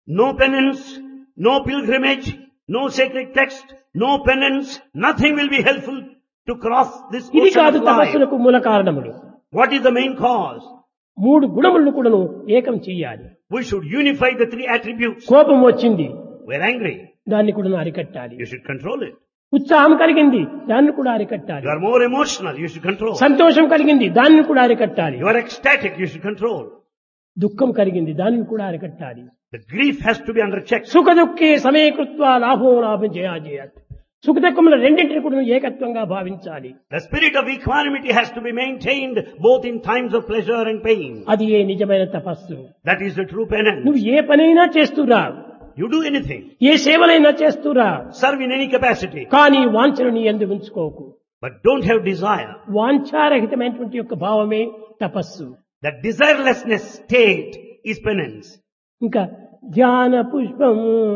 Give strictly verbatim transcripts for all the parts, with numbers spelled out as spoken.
No penance, no pilgrimage, no sacred text, no penance, nothing will be helpful to cross this ఇది ocean కాదు of life. తపస్సులకు మూల కారణములు. What is the main cause? మూడు గుణములను కూడాను ఏకం చెయ్యాలి. We should unify the three attributes. కోపం వచ్చింది, We're angry. దాన్ని కూడా అరికట్టాలి. You should control it. ఉత్సాహం కలిగింది, దాన్ని కూడా అరికట్టాలి. You are more emotional. You should control. సంతోషం కలిగింది, దాన్ని కూడా అరికట్టాలి. You are ecstatic. You should control. దుఃఖం కలిగింది, దాన్ని కూడా అరికట్టాలి. The grief has to be under check. సుఖ దుఃఖే సమయకృత్వ లాభో లాభం చేయాలి. సుఖ దుఃఖముల రెండింటిని కూడా ఏకత్వంగా భావించాలి. The spirit of equanimity has to be maintained both in times of pleasure and pain. అది ఏ నిజమైన తపస్సు. That is the true penance. నువ్వు ఏ పనైనా చేస్తురా, You do anything. A సేవలైనా చేస్తురా, Serve in any capacity. కానీ వాంఛను నీ యందు ఉంచుకోకు. But don't have desire. వాంఛారహితమైనటువంటి యొక్క భావమే తపస్సు. That desirelessness state is penance. ఇంకా ధ్యాన పుష్పం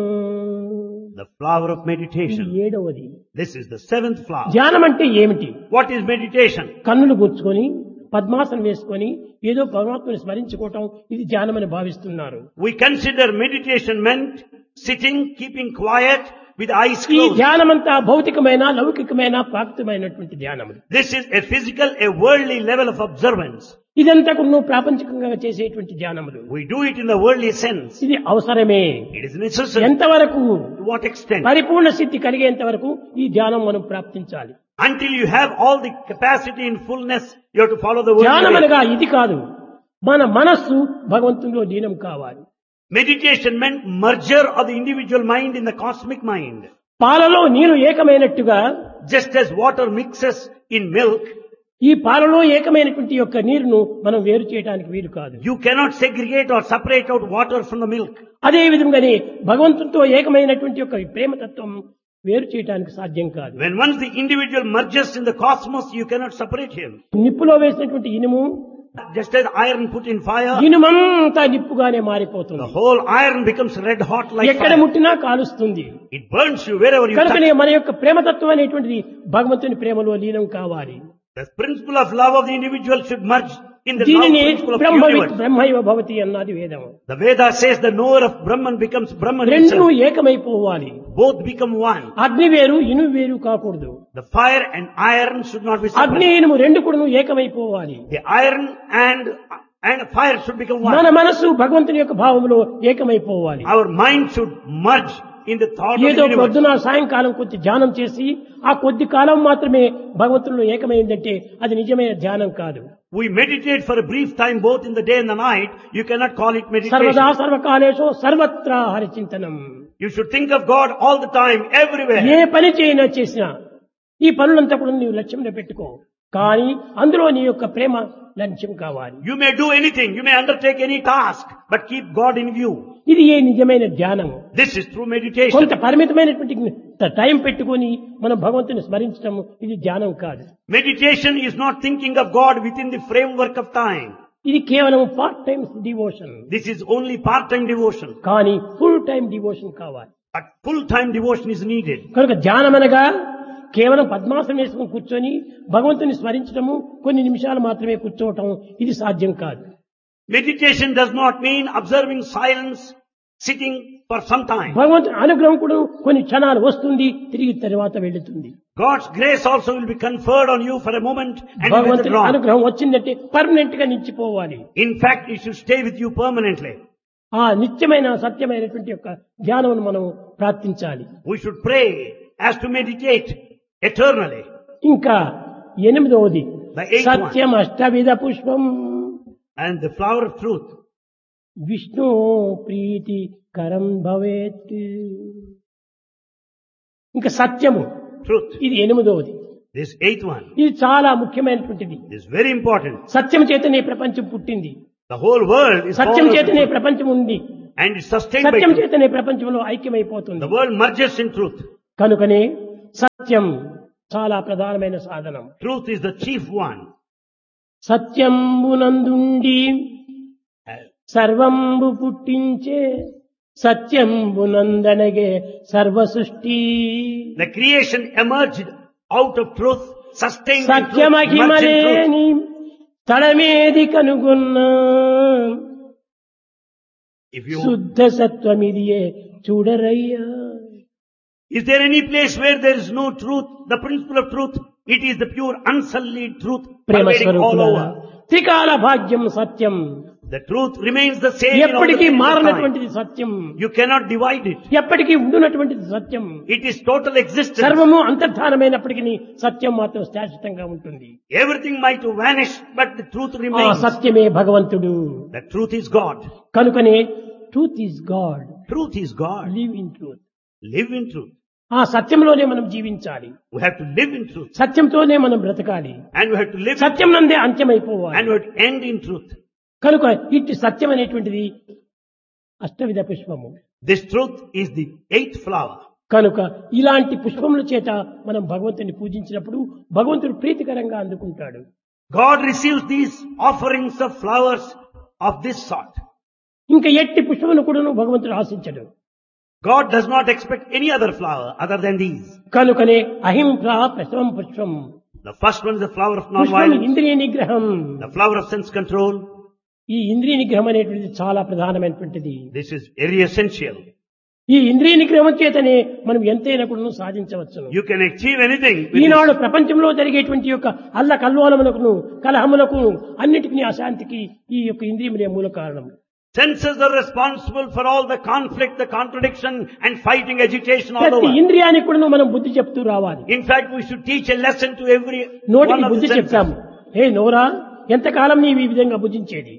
The flower of ఇది meditation. ఏడవది. This is the seventh flower. ధ్యానం అంటే ఏమిటి? What is meditation? కన్నులు కూర్చుకొని పద్మాసనం వేసుకొని ఏదో పరమాత్మని స్మరించుకోవటం ఇది ధ్యానమని భావిస్తున్నారు. We consider meditation meant sitting, keeping quiet with eyes ఈ closed. ధ్యానమంతా భౌతికమైన లౌకికమైన ప్రాప్తమైనటువంటి ధ్యానములు. This is a physical, a worldly level of observance. ఇదంతా కూడా నువ్వు ప్రాపంచికంగా చేసేటువంటి ధ్యానములు. We do it in the worldly sense. ఇది అవసరమే. It is necessary. ఎంతవరకు To what extent? పరిపూర్ణ స్థితి కలిగేంత వరకు ఈ ధ్యానం మనం ప్రాప్తించాలి. Until you have all the capacity in fullness, you have to follow the worldly ధ్యానం way. అనగా ఇది కాదు, మన మనస్సు భగవంతునిలో లీనం కావాలి. Meditation meant merger of the individual mind in the cosmic mind. పాలలో నీరు ఏకమైనట్టుగా Just as water mixes in milk, ఈ పాలలో ఏకమైనటువంటి యొక్క నీరును మనం వేరు చేయడానికి వీలు కాదు. you cannot segregate or separate out water from the milk. అదే విధంగానే భగవంతునితో ఏకమైనటువంటి యొక్క ప్రేమతత్వం వేరు చేయడానికి సాధ్యం కాదు. When once the individual merges in the cosmos, you cannot separate him. నిప్పులో వేసినటువంటి ఇనుము Just as iron put in fire, ఇనుమంతా నిప్పుగానే the మారిపోతుంది. whole iron becomes red hot like ఎక్కడ fire. ముట్టినా కాలుస్తుంది. It burns you wherever you touch. కనుకనే మన యొక్క ప్రేమతత్వం అనేటువంటిది భగవంతుని ప్రేమలో లీనం కావాలి. The principle of love of the individual should merge in the love దీనిని principle of the Brahma universe. బ్రహ్మైవ భవతి అన్నది వేదం. The Veda says the knower of Brahman becomes Brahman రెండు himself. ఏకమైపోవాలి. Both become one. అగ్ని వేరు ఇనుము వేరు కాకూడదు. The fire and iron should not be అగ్ని separate. ఇనుము రెండు కూడా ఏకమైపోవాలి. The iron and and fire should become మన one. మనసు భగవంతుని యొక్క భావంలో ఏకమైపోవాలి. Our mind should merge in the thought of ఏదో the universe. పొద్దున సాయంకాలం కొద్ది ధ్యానం చేసి ఆ కొద్ది కాలం మాత్రమే భగవంతునిలో ఏకమైందంటే అది నిజమైన ధ్యానం కాదు. We meditate for a brief time both in the day and the night. You cannot call it సర్వదా meditation. సర్వకాలేషు సర్వత్రా హరిచింతనం. You should think of God all the time, A everywhere. పని చేయనా చేసినా ఈ పనులంతా కూడా నీవు లక్ష్యంలో పెట్టుకో, కానీ అందులో నీ యొక్క ప్రేమ లక్ష్యం కావాలి. You may do anything, you may undertake any task, but keep God in view. ఇది ఏ నిజమైన ధ్యానము. This is through meditation. కొంత పరిమితమైనటువంటి టైం పెట్టుకొని మనం భగవంతుని స్మరించడం ఇది ధ్యానం కాదు. Meditation is not thinking of God within the framework of time. ఇది కేవలం part time devotion. This is only part-time devotion. కానీ ఫుల్ టైం డివోషన్ కావాలి. But full-time devotion is needed. కనుక ధ్యానం అనగా కేవలం పద్మాసనం వేసుకుని కూర్చొని భగవంతుని స్మరించడము కొన్ని నిమిషాలు మాత్రమే కూర్చోవటం ఇది సాధ్యం కాదు. Meditation does not mean observing silence, sitting for some time. భగవంతుని అనుగ్రహం కూడా కొన్ని క్షణాలు వస్తుంది, తిరిగి తర్వాత వెళుతుంది. God's grace also will be conferred on you for a moment and will be భగవంతుని withdrawn. అనుగ్రహం వచ్చిందంటే పర్మనెంట్ గా నిలిచిపోవాలి. In fact, it should stay with you permanently. ఆ నిత్యమైన సత్యమైనటువంటి యొక్క ధ్యానం మనం ప్రార్థించాలి. We should pray as to meditate eternally. ఇంకా ఎనిమిదవది The eighth one. సత్యం అష్టవిధ పుష్పం And the flower of truth. Vishnu ప్రీతి కరం భవేత్. ఇంకా సత్యము Truth. ఇది ఎనిమిదవది. This eighth one ఇది చాలా ముఖ్యమైనటువంటిది. is very important. సత్యం చేతనే ప్రపంచం పుట్టింది, The whole world is Satyam formed of చేతనే truth. ప్రపంచం ఉంది, And it's sustained by Satyam truth. చేతనే ప్రపంచంలో ఐక్యమైపోతుంది. The world merges in truth. కనుకనే సత్యం చాలా ప్రధానమైన సాధనం. Truth is the chief one. సత్యంబునందుండి సర్వంబు పుట్టించే సత్యంబునందనగే సర్వ సృష్టి. The creation emerged out of truth, sustained in truth, merged in truth. సత్యమహిమలేని తడమేది కనుగొన్నా If you, శుద్ధ సత్వమిదియే చూడరయ్యా. is there any place where there is no truth, the principle of truth? It is the pure unsullied truth Prema pervading all స్వరూపులారా, over. త్రికాల భాగ్యం సత్యం, The truth remains the same in all the ఎప్పటికీ phases of time. మారనటువంటిది Satyam, You cannot divide it. ఎప్పటికీ ఉండునటువంటిది సత్యం. It is total existence. సర్వము అంతర్ధానమైనప్పటికీ సత్యం మాత్రం శాశ్వతంగా ఉంటుంది. Everything might vanish, but the truth ఆ remains. సత్యమే భగవంతుడు. The truth is God. కనుకనే truth is God, Truth is God. Live in truth. Live in truth. ఆ సత్యంలోనే మనం జీవించాలి, We have to live in truth. సత్యంతోనే మనం బ్రతకాలి, And we have to live in Satyam truth. నందే అంత్యమైపోవాలి. And we have to end in truth. కనుక ఇట్టి సత్యం అనేటువంటిది అష్టవిధ పుష్పము. This truth is the eighth flower. కనుక ఇలాంటి పుష్పముల చేత మనం భగవంతుని పూజించినప్పుడు భగవంతుడు ప్రీతికరంగా అందుకుంటాడు. God receives these offerings of flowers of this sort. ఇంకా ఎట్టి పుష్పమును కూడా భగవంతుడు ఆశించడు. God does not expect any other flower other than these. కనుకనే అహింసా ప్రసవం పుష్పం, The first one is the flower of పుష్పం non-violence, ఇంద్రియ నిగ్రహం. the flower of sense control. ఈ ఇంద్రియ నిగ్రహం అనేటువంటిది చాలా ప్రధానమైనటువంటిది. This is very essential. ఈ ఇంద్రియ నిగ్రహం చేతనే మనం ఎంతైనా కూడా సాధించవచ్చును. You can achieve anything with Eenadu this. ప్రపంచంలో జరిగేటువంటి యొక్క అల్ల కల్లోలములకు కలహములకు అన్నిటికీ అశాంతికి ఈ యొక్క ఇంద్రియములే మూల కారణం. Senses are responsible for all the conflict, the contradiction and fighting, agitation all ప్రతి over. ఇంద్రియానికి కూడా మనం బుద్ధి చెప్తూ రావాలి. In fact, we should teach a lesson to every నోటికి one of బుద్ధి the చెప్తాము. senses. ఏ నోరా, ఎంతకాలం నీవు ఈ విధంగా భుజించేది?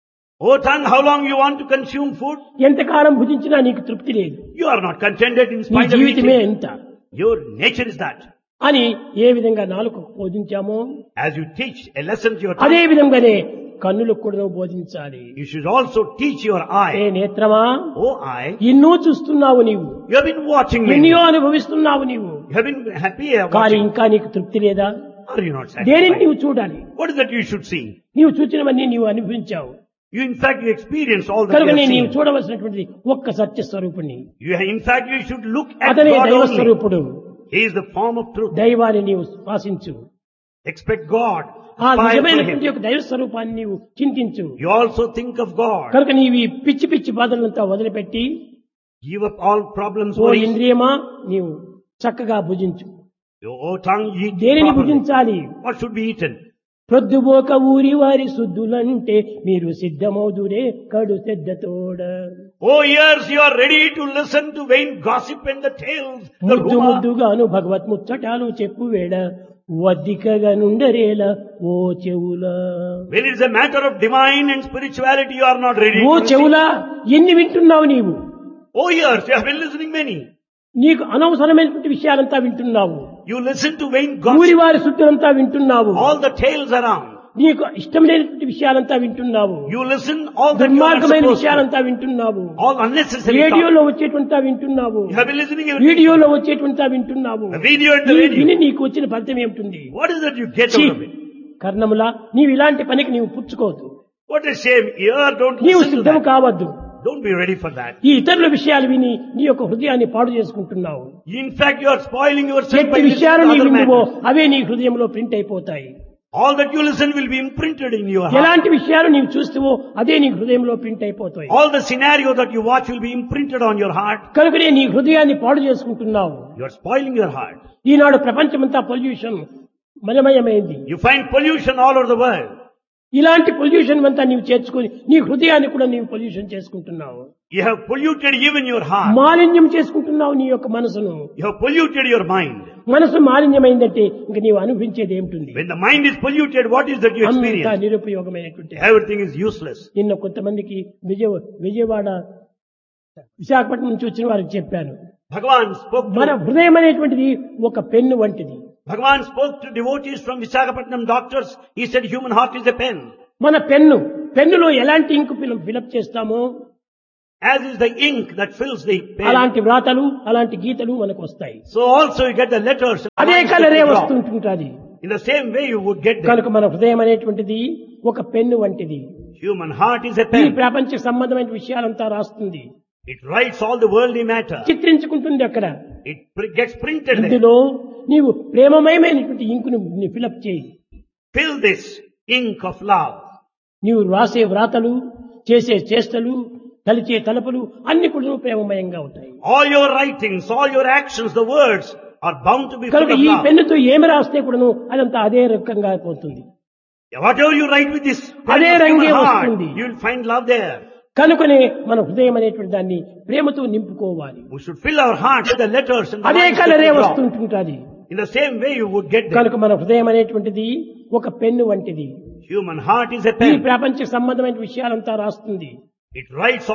Oh tongue, how long you want to consume food? ఎంతకాలం భుజించినా నీకు తృప్తి లేదు, You are not contented in నీ spite of జీవితమే eating. ఎంత Your nature is that. అని ఏ విధంగా నాలుగు బోధించామో As you teach a lesson to your అదే tongue, విధంగానే కన్నులకు కూడా బోధించాలి. you should also teach your A eye. నేత్రమా, Oh eye, ఎన్నో చూస్తున్నావు నీవు, you have been watching me. ఎన్నో అనుభవిస్తున్నావు నీవు, You have been happy కానీ watching. ఇంకా నీకు తృప్తి లేదా? Are you not దేనిని satisfied? నీవు చూడాలి? What is that you should see? నీవు చూచినవన్నీ నీవు అనుభవించావు. You in fact you experience all that కనుక you have నీవు seen. చూడవలసినటువంటిది ఒక్క సత్య స్వరూపుణ్ణి. You, in fact you should look at అతనే God దైవ only. స్వరూపుడు. He is the form of truth. దైవాన్ని నీవు శ్వాసించు. Expect God. ఆ Aspire to నిజమైనటువంటి Him. యొక్క దైవ స్వరూపాన్ని నీవు చింతించు. You also think of God. కనుక నీవు ఈ పిచ్చి పిచ్చి బాధలంతా వదిలిపెట్టి Give up all problems, ఓ worries. ఇంద్రియమా నీవు చక్కగా భుజించు. Your oh, tongue eat దేనిని properly. భుజించాలి? What should be eaten? ప్రొద్దుబోక ఊరి వారి శుద్ధులంటే మీరు సిద్ధమౌదురే కడు శ్రద్ధతోడ. Oh ears, you are ready to listen to vain gossip and the tales. The ముద్దు rumor. ముద్దుగాను భగవత్ ముచ్చటాలు చెప్పు వేళ వద్దికగా నుండరేల ఓ చెవులా. When it is a matter of divine and spirituality, you are not ready. Oh to listen. చెవులా, ఎన్ని వింటున్నావు నీవు? Oh ears, you have been listening many. నీకు అనవసరమైనటువంటి విషయాలంతా వింటున్నావు. You listen to vain ఊరి gossip. వారి శుద్ధులంతా వింటున్నావు. All the tales around. నీకు ఇష్టం లేనటువంటి విషయాలంతా వింటున్నావు. You listen all that you are not దుర్మార్గమైన supposed to. విషయాలంతా వింటున్నావు. All unnecessary talk. రేడియోలో వచ్చేటువంతా వింటున్నావు. You have been listening everything. వీడియోలో వచ్చేటువంతా వింటున్నావు. The video and the ఈ radio. విని నీకు వచ్చిన ఫలితం ఏమిటి? What is that you get ఛీ, out of it? కర్ణములా, నీవు ఇలాంటి పనికి నీవు పుచ్చుకోవద్దు. What a shame. Ear, don't నీవు listen to సిద్ధం that. కావద్దు. Don't be ready for that. ఈ ఇతరుల విషయాలు విని నీ యొక్క హృదయాన్ని పాడు చేసుకుంటున్నావు. In fact, you are spoiling yourself by ఎట్టి listening విషయాలు to నీ other విందువో matters. అవే నీ హృదయంలో ప్రింట్ అయిపోతాయి. All that you listen will be imprinted in your heart. ఎలాంటి విషయాలు నీవు చూస్తావో అదే నీ హృదయంలో ప్రింట్ అయిపోతాయి. All the scenario that you watch will be imprinted on your heart. కనుకనే నీ హృదయాన్ని పాడు చేసుకుంటున్నావు. You are spoiling your heart. ఈనాడు ప్రపంచమంతా pollution మలమయమైంది. You find pollution all over the world. ఇలాంటి పొల్యూషన్ అంతా నీవు చేర్చుకొని నీ హృదయాన్ని కూడా నీవు పొల్యూషన్ చేసుకుంటున్నావు. You have polluted even your heart. మాలిన్యం చేసుకుంటున్నావు నీ యొక్క మనసును. You have polluted your mind. మనసు మాలిన్యమైందంటే ఇంక నీవు అనుభవించేది ఏమిటి? When the mind is polluted, what is that you అంతా experience? నిరుపయోగమైనటువంటి. Everything is useless. నిన్న కొంతమందికి విజయ విజయవాడ విశాఖపట్నం నుంచి వచ్చిన వారికి చెప్పాను, Bhagavan spoke మన to, హృదయం అనేటువంటిది ఒక పెన్ను వంటిది. Bhagavan spoke to devotees from Visakhapatnam doctors. He said human heart is a pen. మన పెన్ను పెన్నులో ఎలాంటి ఇంకు ఫిలప్ చేస్తామో As is the ink that fills the pen. అలాంటి వ్రాతలు అలాంటి గీతలు మనకు వస్తాయి. So also you get the letters. అదే lines కలరే that you draw. వస్తుంటుంటది. In the same way you would get కనుక the మన హృదయం అనేటువంటిది ఒక పెన్ను వంటిది. human heart is a ఈ pen. ప్రపంచ సంబంధమైన విషయాలంతా రాస్తుంది, It writes all the worldly matter. చిత్రించుకుంటుంది. అక్కడ It pr- gets printed there. ఇందులో నీవు ప్రేమమయమైనటువంటి ఇంకును ఫిలప్ చేయి. Fill this ink of love. నీవు రాసే వ్రాతలు, చేసే చేష్టలు, తలిచే తలపులు అన్ని కూడా ప్రేమమయంగా ఉంటాయి. All your writings, all your actions, the words are bound to be full కనుక of ఈ love. పెన్నుతో ఏమి రాస్తే కూడాను అదంతా అదే రకంగా పోతుంది. Whatever you write with this అదే pen of రంగే human heart, వస్తుంది. you will find love there. కనుకనే మన హృదయం అనేటువంటి దాన్ని ప్రేమతో నింపుకోవాలి. We should fill our hearts with the letters and the అదే lines that కలరే we draw. వస్తుంటుంటది. In the same way you would get there. కనుక మన హృదయం అనేటువంటిది ఒక పెన్ను వంటిది. Human heart is a ఈ pen. ప్రపంచ సంబంధమైన విషయాలంతా రాస్తుంది. It writes